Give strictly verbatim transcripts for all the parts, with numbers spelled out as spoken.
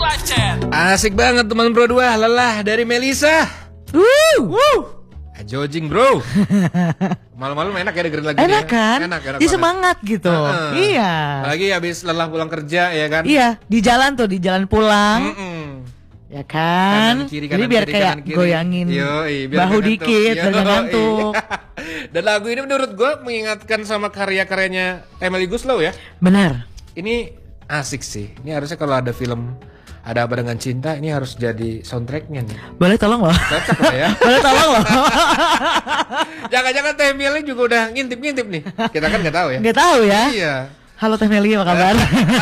Asik banget teman Pro dua, lelah dari Melisa. Wuh, wuh. Jojing bro. Malam-malam enak ya dengerin lagu ini. Enak kan? Enak, enak Jadi semangat gitu. Uh-uh. Iya. Apalagi habis lelah pulang kerja ya kan? Iya, di jalan tuh, di jalan pulang. Mm-mm. Ya kan? Kanan, kiri, Jadi kanan, biar kiri, kayak kanan, kiri. goyangin Yoi, biar bahu ngantuk. dikit, biar Yoi. ngantuk. Dan lagu ini menurut gue mengingatkan sama karya-karyanya Emily Guslow ya. Benar. Ini asik sih. Ini harusnya kalau ada film Ada Apa Dengan Cinta, ini harus jadi soundtracknya nih. Boleh tolong loh. Cocok lah ya. Boleh tolong loh. Jangan-jangan Teh Meli juga udah ngintip-ngintip nih. Kita kan nggak tahu ya. Nggak tahu ya. Iya. Halo Teh Meli, apa kabar?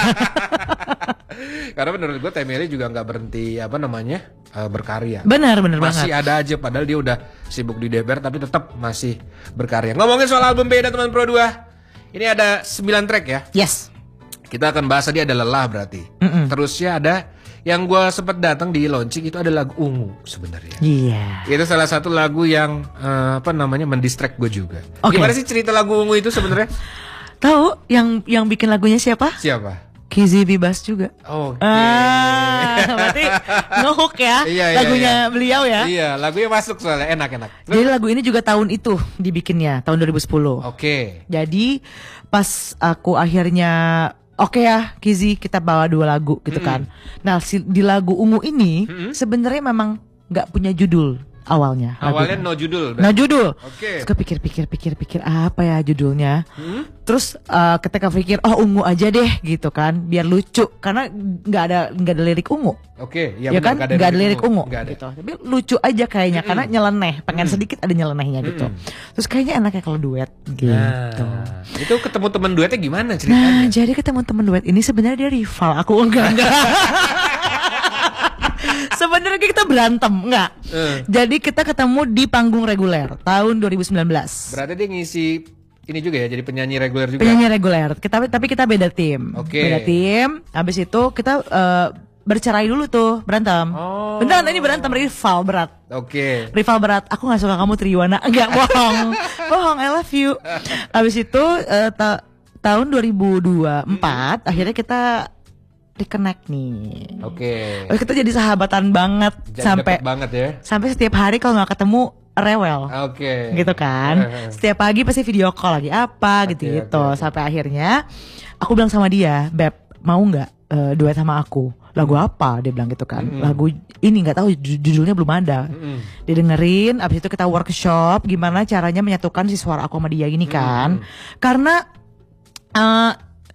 Karena menurut gue Teh Meli juga nggak berhenti apa namanya uh, berkarya. Benar, benar Masih banget. ada aja, padahal dia udah sibuk di D P R tapi tetap masih berkarya. Ngomongin soal album beda teman Pro dua, ini ada sembilan track ya. Yes. Kita akan bahas tadi ada Lelah berarti. Mm-mm. Terusnya ada yang gue sempat datang di launching itu ada lagu Ungu sebenarnya. Iya. Itu salah satu lagu yang uh, apa namanya mendistract gue juga. Okay. Gimana sih cerita lagu Ungu itu sebenarnya? Tahu yang yang bikin lagunya siapa? Siapa? Kizzy Bibas juga. Oke. Okay. Ah, berarti ngehook ya iya, iya, lagunya iya. beliau ya. Iya, lagunya masuk soalnya enak-enak. Jadi lagu ini juga tahun itu dibikinnya, tahun dua ribu sepuluh. Oke. Okay. Jadi pas aku akhirnya oke okay ya Kizzy, kita bawa dua lagu gitu Mm-hmm. kan. Nah si, di lagu Ungu ini Mm-hmm. sebenarnya memang nggak punya judul awalnya. Awalnya lagunya. no judul. No judul. Oke. Terus pikir pikir pikir pikir apa ya judulnya. Hmm? Terus uh, ketika pikir oh Ungu aja deh gitu kan, biar lucu karena nggak ada nggak ada lirik Ungu. Oke, ya, Ya benar, kan nggak ada lirik Ungu Nggak ada. gitu. Tapi lucu aja kayaknya karena nyeleneh, pengen sedikit ada nyelenehnya gitu. Terus kayaknya enaknya kalau duet gitu. Nah, itu ketemu teman duetnya gimana Nah, ceritanya? jadi ketemu temen duet ini sebenarnya dia rival. Aku enggak enggak. Sebenarnya kita berantem, enggak. Eh. Jadi kita ketemu di panggung reguler tahun dua ribu sembilan belas. Berarti dia ngisi ini juga ya, jadi penyanyi reguler juga. Penyanyi reguler. Kita tapi kita beda tim. Oke. Beda tim. Habis itu kita eh, bercerai dulu tuh, berantem. Oh. Beneran ini berantem rival berat. Oke. Rival berat. Aku nggak suka kamu Triwana. Enggak, bohong. Bohong, I love you. Habis itu eh, ta- tahun dua ribu dua puluh empat Hmm. akhirnya kita reconnect nih. Oke. Oh, kita jadi sahabatan banget Jadi sampai deket banget ya. sampai setiap hari kalau nggak ketemu rewel. Oke. Gitu kan. Setiap pagi pasti video call lagi apa Oke, gitu-gitu. oke, oke. Sampai akhirnya aku bilang sama dia, "Beb, mau nggak eh, duet sama aku?" Lagu apa? Dia bilang gitu kan. Mm-mm. Lagu ini nggak tahu ju- judulnya belum ada. Mm-mm. Didengerin, abis itu kita workshop gimana caranya menyatukan si suara aku sama dia gini kan. Karena eh,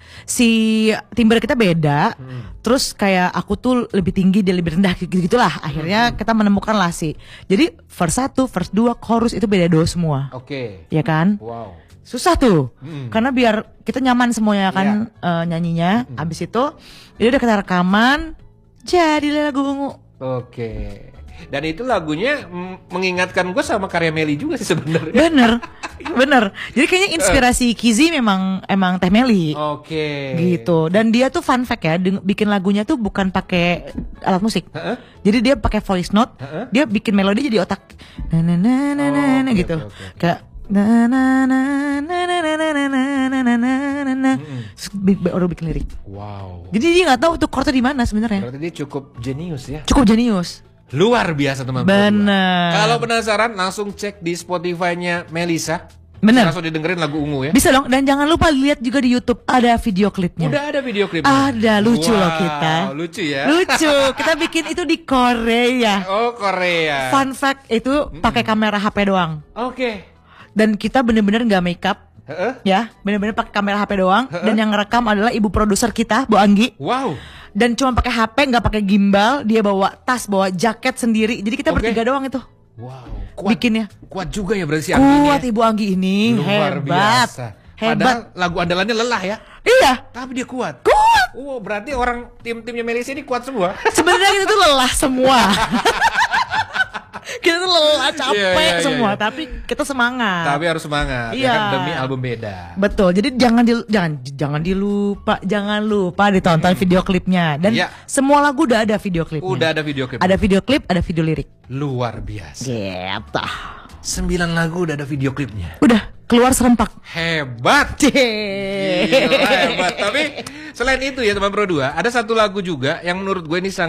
si timbre kita beda. Terus kayak aku tuh lebih tinggi, dia lebih rendah gitu gitulah. Akhirnya kita menemukan lah sih. Jadi verse satu, verse dua, chorus itu beda do semua. Oke. Ya kan? Wow. Susah tuh. Mm. Karena biar kita nyaman semuanya kan eh, nyanyinya. Abis itu ya udah kita rekaman, jadilah lagu Ungu. Oke. Dan itu lagunya mm, mengingatkan gue sama karya Meli juga sih sebenarnya. Bener, bener. Jadi kayaknya inspirasi Kizzy memang emang Teh Meli. Oke. Gitu. Dan dia tuh fun fact ya, deng- bikin lagunya tuh bukan pakai alat musik. Heeh. Jadi dia pakai voice note, Heeh. dia bikin melodi jadi otak na na na na na Oh, na oke, gitu. oke, oke. Kayak na na na na na na na na na na na na na. Terus bi- baru bikin lirik. Wow. Jadi dia nggak tahu tuh chordnya di mana sebenarnya. Berarti dia cukup jenius ya. Cukup jenius. Luar biasa teman-teman. Bener. Kalau penasaran langsung cek di Spotify-nya Melisa. Bener. Langsung didengerin lagu Ungu ya. Bisa dong, dan jangan lupa lihat juga di YouTube ada video klipnya. Udah ada video klipnya. Ada, lucu wow, loh kita. Lucu ya. Lucu. Kita bikin itu di Korea. Oh Korea. Fun fact itu pakai kamera H P doang. Oke. Dan kita bener-bener nggak make up. Heeh. Ya, bener-bener pakai kamera H P doang. Dan yang ngerekam adalah ibu produser kita, Bu Anggi. Wow. Dan cuma pakai H P, nggak pakai gimbal. Dia bawa tas, bawa jaket sendiri. Jadi kita Oke. bertiga doang itu Wow. Kuat, bikinnya. kuat juga ya berarti si Anggi ini Kuat ya. Ibu Anggi ini, Luar hebat. biasa. Hebat. Padahal lagu andalannya Lelah ya. Iya, Tapi dia kuat. kuat. Oh berarti orang tim-timnya Melisa ini kuat semua. Sebenarnya kita tuh lelah semua. Kita tuh lelah, capek Iya, iya, iya, semua, iya. tapi kita semangat. Tapi harus semangat. Iya. Ya kan demi album beda. Betul. Jadi jangan di, jangan jangan dilupa, jangan lupa ditonton video klipnya. Dan Iya. semua lagu udah ada video klipnya. Udah ada video klip. Ada video klip, ada video lirik. Luar biasa. Gitu. Sembilan lagu udah ada video klipnya. Udah keluar serempak. Hebat. Gila, hebat. Tapi selain itu ya teman Pro dua, ada satu lagu juga yang menurut gue ini sangat